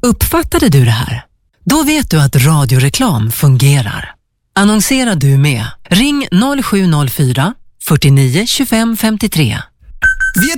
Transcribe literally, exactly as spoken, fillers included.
Uppfattade du det här? Då vet du att radioreklam fungerar. Annonserar du med? Ring noll sju noll fyra, fyrtionio, tjugofem femtiotre.